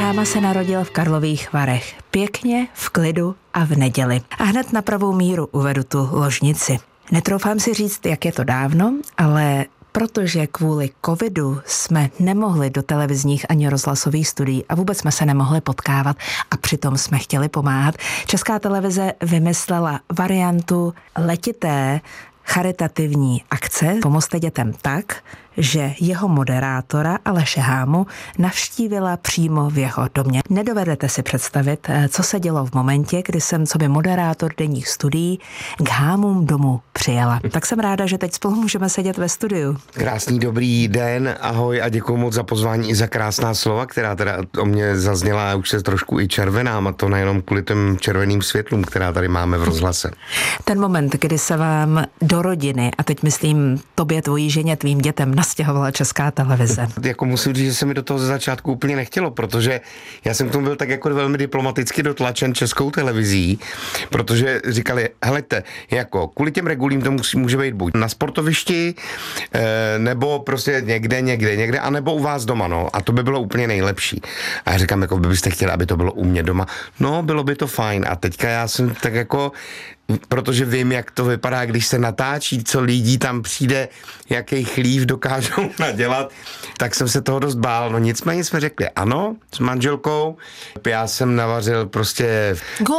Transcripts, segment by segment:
Háma se narodil v Karlových Varech. Pěkně, v klidu a v neděli. A hned na pravou míru uvedu tu ložnici. Netroufám si říct, jak je to dávno, ale protože kvůli covidu jsme nemohli do televizních ani rozhlasových studií a vůbec jsme se nemohli potkávat a přitom jsme chtěli pomáhat, Česká televize vymyslela variantu letité charitativní akce Pomozte dětem tak, že jeho moderátora Aleše Hámu navštívila přímo v jeho domě. Nedovedete si představit, co se dělo v momentě, kdy jsem coby moderátor denních studií k Hámům domů přijela. Tak jsem ráda, že teď spolu můžeme sedět ve studiu. Krásný dobrý den, ahoj a děkuji moc za pozvání i za krásná slova, která teda o mě zazněla a už se trošku i červenám, a to nejenom kvůli těm červeným světlům, která tady máme v rozhlase. Ten moment, kdy se vám do rodiny, a teď myslím tobě, tvojí ženě, tvým dětem, nastěhovala Česká televize. Jako musím říct, že se mi do toho ze začátku úplně nechtělo, protože já jsem k tomu byl tak jako velmi diplomaticky dotlačen Českou televizí, protože říkali, helejte, jako kvůli těm regulím to může být buď na sportovišti, nebo prostě někde, anebo u vás doma, no, a to by bylo úplně nejlepší. A já říkám, jako byste chtěli, aby to bylo u mě doma. No, bylo by to fajn. A teďka já jsem tak jako, protože vím, jak to vypadá, když se natáčí, co lidí tam přijde, jaký chlív dokážou nadělat, tak jsem se toho dost bál. No nicméně jsme řekli ano, s manželkou. Já jsem navařil prostě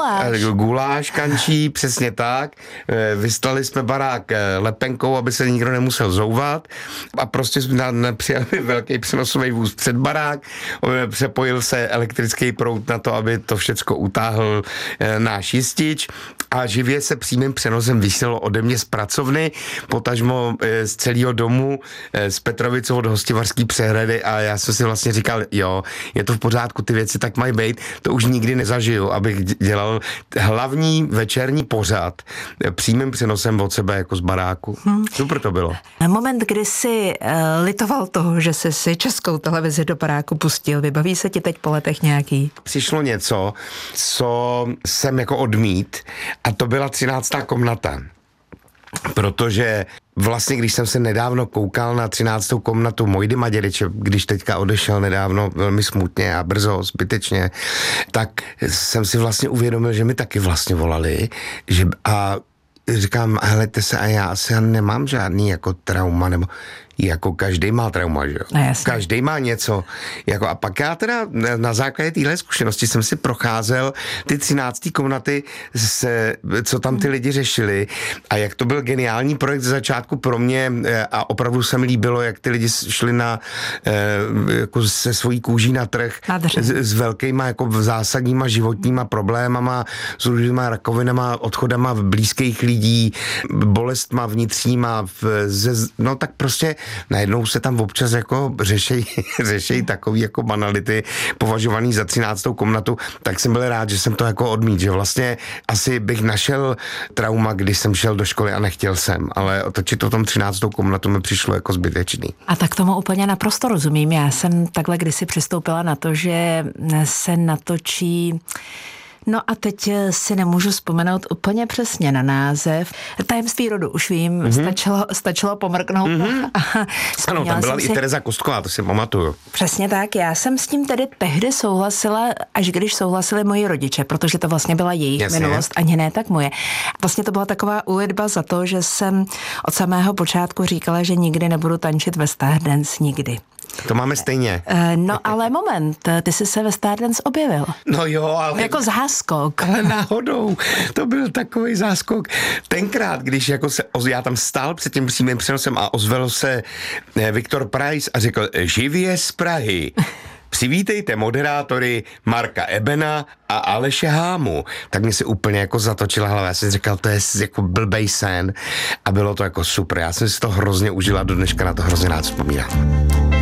guláš kančí, přesně tak. Vyslali jsme barák lepenkou, aby se nikdo nemusel zouvat, a prostě jsme přijali velký přenosový vůz před barák, přepojil se elektrický proud na to, aby to všecko utáhl náš jistič, a živě se přímým přenosem vysílalo ode mě z pracovny, potažmo z celého domu, z Petrovic od Hostivařský přehrady, a já jsem si vlastně říkal, jo, je to v pořádku, ty věci tak mají být, to už nikdy nezažiju, abych dělal hlavní večerní pořad přímým přenosem od sebe jako z baráku. Super to bylo. Moment, kdy jsi litoval toho, že jsi si Českou televizi do baráku pustil, vybaví se ti teď po letech nějaký? Přišlo něco, co jsem jako odmít, a to byla 13. komnata. Protože vlastně, když jsem se nedávno koukal na 13. komnatu Mojdy Maděryče, když teďka odešel nedávno velmi smutně a brzo, zbytečně, tak jsem si vlastně uvědomil, že mi taky vlastně volali, že a říkám, helejte se, a já asi nemám žádný jako trauma, nebo jako každý má trauma, že jo? No, každý má něco. Jako, a pak já teda na základě téhle zkušenosti jsem si procházel ty 13. komnaty, co tam ty lidi řešili, a jak to byl geniální projekt ze začátku pro mě, a opravdu se mi líbilo, jak ty lidi šli jako se svojí kůží na trh s velkýma jako zásadníma životníma problémama, s různýma rakovinama, odchodama blízkých lidí, bolestma vnitřníma, no tak prostě najednou se tam občas jako řešejí takový jako banality považovaný za 13. komnatu, tak jsem byl rád, že jsem to jako odmít, že vlastně asi bych našel trauma, když jsem šel do školy a nechtěl jsem, ale otočit o tom 13. komnatu mi přišlo jako zbytečný. A tak tomu úplně naprosto rozumím. Já jsem takhle kdysi přistoupila na to, že se natočí. No a teď si nemůžu vzpomenout úplně přesně na název. Tajemství rodu, už vím, stačilo pomrknout. Ano, tam byla i Tereza Kostková, to si pamatuju. Přesně tak, já jsem s tím tedy tehdy souhlasila, až když souhlasili moji rodiče, protože to vlastně byla jejich minulost, ani ne tak moje. Vlastně to byla taková úlitba za to, že jsem od samého počátku říkala, že nikdy nebudu tančit ve Stardance, nikdy. To máme stejně. No ale moment, ty jsi se ve Stardance objevil. No jo, ale... Jako záskok. Ale náhodou, to byl takový záskok. Tenkrát, když jako já tam stál před tím přímým přenosem a ozval se Viktor Preiss a řekl, živě z Prahy. Přivítejte moderátory Marka Ebena a Aleše Hámu. Tak mi se úplně jako zatočila hlava. Já jsem říkal, to je jako blbej sen. A bylo to jako super. Já jsem si to hrozně užila, do dneška na to hrozně rád vzpomínám.